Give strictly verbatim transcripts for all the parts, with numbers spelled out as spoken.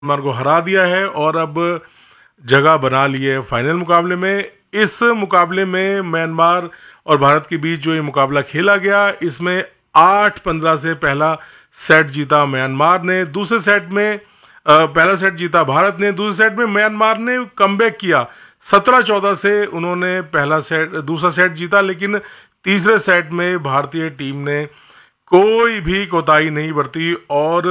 Myanmar को हरा दिया है और अब जगह बना ली है फाइनल मुकाबले में। इस मुकाबले में म्यांमार और भारत के बीच जो ये मुकाबला खेला गया, इसमें आठ पंद्रह से पहला सेट जीता म्यांमार ने। दूसरे सेट में आ, पहला सेट जीता भारत ने, दूसरे सेट में म्यांमार ने कमबैक किया, सत्रह चौदह से उन्होंने पहला सेट दूसरा सेट जीता। लेकिन तीसरे सेट में भारतीय टीम ने कोई भी कोताही नहीं बरती और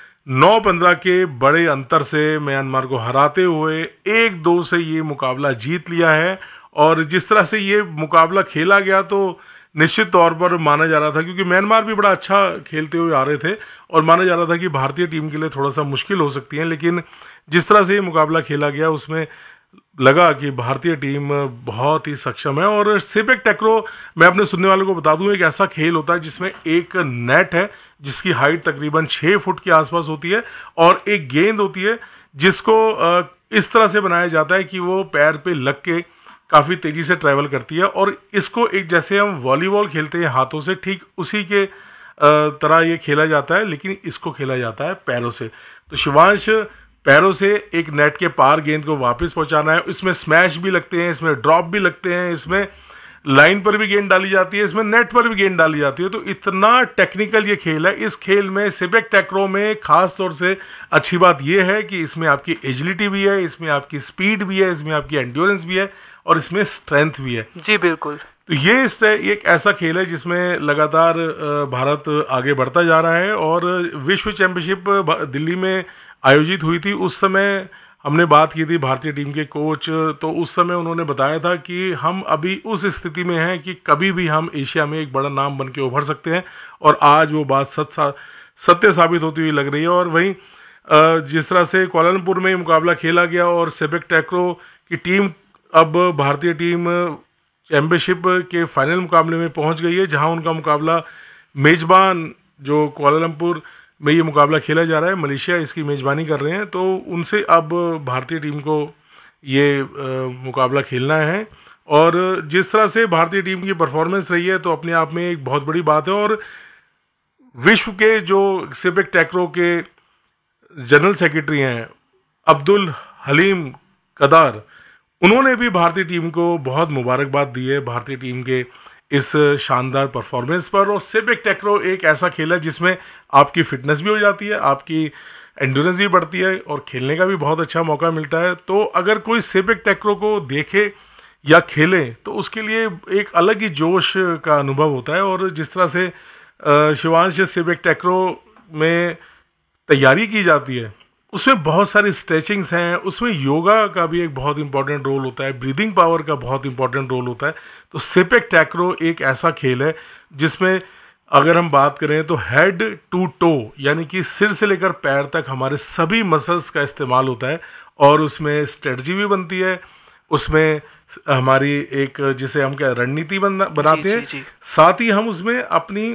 नौ पंद्रह के बड़े अंतर से म्यांमार को हराते हुए एक दो से ये मुकाबला जीत लिया है। और जिस तरह से ये मुकाबला खेला गया तो निश्चित तौर पर माना जा रहा था, क्योंकि म्यांमार भी बड़ा अच्छा खेलते हुए आ रहे थे और माना जा रहा था कि भारतीय टीम के लिए थोड़ा सा मुश्किल हो सकती है। लेकिन जिस तरह से ये मुकाबला खेला गया उसमें लगा कि भारतीय टीम बहुत ही सक्षम है। और सेपेक टैक्रो, मैं अपने सुनने वालों को बता दूं, एक ऐसा खेल होता है जिसमें एक नेट है जिसकी हाइट तकरीबन छः फुट के आसपास होती है और एक गेंद होती है जिसको इस तरह से बनाया जाता है कि वो पैर पे लग के काफ़ी तेज़ी से ट्रैवल करती है। और इसको एक, जैसे हम वॉलीबॉल खेलते हैं हाथों से, ठीक उसी के तरह ये खेला जाता है, लेकिन इसको खेला जाता है पैरों से। तो शिवांश, पैरों से एक नेट के पार गेंद को वापस पहुंचाना है। इसमें स्मैश भी लगते हैं, इसमें ड्रॉप भी लगते हैं, इसमें लाइन पर भी गेंद डाली जाती है, इसमें नेट पर भी गेंद डाली जाती है। तो इतना टेक्निकल ये खेल है। इस खेल में, सेपेक टैक्रो में खास तौर से अच्छी बात यह है कि इसमें आपकी एजिलिटी भी है, इसमें आपकी स्पीड भी है, इसमें आपकी एंड्योरेंस भी है और इसमें स्ट्रेंथ भी है। जी बिल्कुल। तो ये एक ऐसा खेल है जिसमें लगातार भारत आगे बढ़ता जा रहा है। और विश्व चैंपियनशिप दिल्ली में आयोजित हुई थी, उस समय हमने बात की थी भारतीय टीम के कोच, तो उस समय उन्होंने बताया था कि हम अभी उस स्थिति में हैं कि कभी भी हम एशिया में एक बड़ा नाम बन के उभर सकते हैं। और आज वो बात सत्य सत्य साबित होती हुई लग रही है। और वहीं जिस तरह से कुआलालंपुर में मुकाबला खेला गया और सेपेक टैक्रो की टीम, अब भारतीय टीम चैंपियनशिप के फाइनल मुकाबले में पहुंच गई है, जहां उनका मुकाबला मेजबान, जो कुआलालंपुर में ये मुकाबला खेला जा रहा है, मलेशिया इसकी मेजबानी कर रहे हैं, तो उनसे अब भारतीय टीम को ये आ, मुकाबला खेलना है। और जिस तरह से भारतीय टीम की परफॉर्मेंस रही है तो अपने आप में एक बहुत बड़ी बात है। और विश्व के जो सेपेक टैक्रो के जनरल सेक्रेटरी हैं अब्दुल हलीम कदार, उन्होंने भी भारतीय टीम को बहुत मुबारकबाद दी है भारतीय टीम के इस शानदार परफॉर्मेंस पर। और सेपेक टैक्रो एक ऐसा खेल है जिसमें आपकी फिटनेस भी हो जाती है, आपकी एंड्योरेंस भी बढ़ती है और खेलने का भी बहुत अच्छा मौका मिलता है। तो अगर कोई सेपेक टैक्रो को देखे या खेले तो उसके लिए एक अलग ही जोश का अनुभव होता है। और जिस तरह से शिवांश, सेपेक टैक्रो में तैयारी की जाती है उसमें बहुत सारी स्ट्रेचिंग्स हैं, उसमें योगा का भी एक बहुत इंपॉर्टेंट रोल होता है, ब्रीदिंग पावर का बहुत इंपॉर्टेंट रोल होता है। तो सेपेक टैक्रो एक ऐसा खेल है जिसमें अगर हम बात करें तो हेड टू टो, यानी कि सिर से लेकर पैर तक हमारे सभी मसल्स का इस्तेमाल होता है। और उसमें स्ट्रेटजी भी बनती है, उसमें हमारी एक, जिसे हम क्या रणनीति बना बनाते जी, हैं, जी, जी। साथ ही हम उसमें अपनी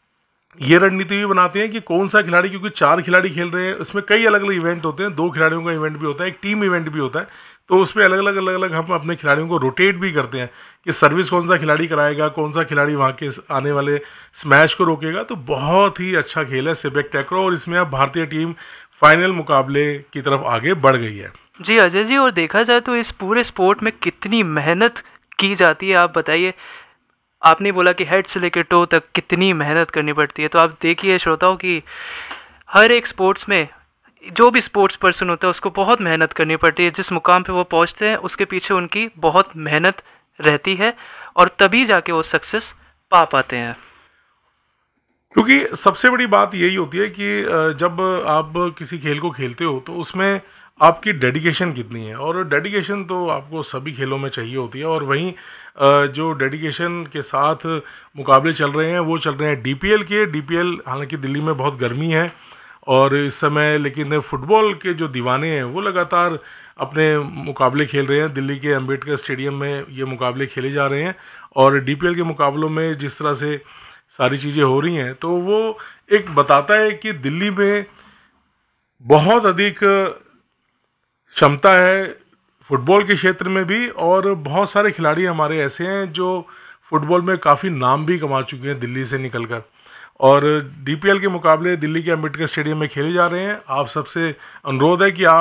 ये रणनीति भी बनाते हैं कि कौन सा खिलाड़ी, क्योंकि चार खिलाड़ी खेल रहे हैं, उसमें कई अलग अलग इवेंट होते हैं, दो खिलाड़ियों का इवेंट भी होता है, एक टीम इवेंट भी होता है। तो उसमें अलग अलग अलग अलग हम अपने खिलाड़ियों को रोटेट भी करते हैं कि सर्विस कौन सा खिलाड़ी कराएगा, कौन सा खिलाड़ी वहाँ के आने वाले स्मैश को रोकेगा। तो बहुत ही अच्छा खेल है सेपेक टैक्रो और इसमें अब भारतीय टीम फाइनल मुकाबले की तरफ आगे बढ़ गई है। जी अजय जी, और देखा जाए तो इस पूरे स्पोर्ट में कितनी मेहनत की जाती है, आप बताइए। आपने बोला कि हेड से लेकर टो तक कितनी मेहनत करनी पड़ती है, तो आप देखिए श्रोताओं कि हर एक स्पोर्ट्स में जो भी स्पोर्ट्स पर्सन होता है उसको बहुत मेहनत करनी पड़ती है। जिस मुकाम पे वो पहुंचते हैं उसके पीछे उनकी बहुत मेहनत रहती है और तभी जाके वो सक्सेस पा पाते हैं। क्योंकि सबसे बड़ी बात यही होती है कि जब आप किसी खेल को खेलते हो तो उसमें आपकी डेडिकेशन कितनी है, और डेडिकेशन तो आपको सभी खेलों में चाहिए होती है। और वहीं जो डेडिकेशन के साथ मुकाबले चल रहे हैं वो चल रहे हैं डीपीएल के। डीपीएल, हालांकि दिल्ली में बहुत गर्मी है और इस समय, लेकिन फुटबॉल के जो दीवाने हैं वो लगातार अपने मुकाबले खेल रहे हैं। दिल्ली के अंबेडकर स्टेडियम में ये मुकाबले खेले जा रहे हैं और डीपीएल के मुकाबलों में जिस तरह से सारी चीज़ें हो रही हैं तो वो एक बताता है कि दिल्ली में बहुत अधिक क्षमता है फुटबॉल के क्षेत्र में भी। और बहुत सारे खिलाड़ी हमारे ऐसे हैं जो फुटबॉल में काफ़ी नाम भी कमा चुके हैं दिल्ली से निकलकर। और डीपीएल के मुकाबले दिल्ली के अंबेडकर स्टेडियम में खेले जा रहे हैं। आप सबसे अनुरोध है कि आप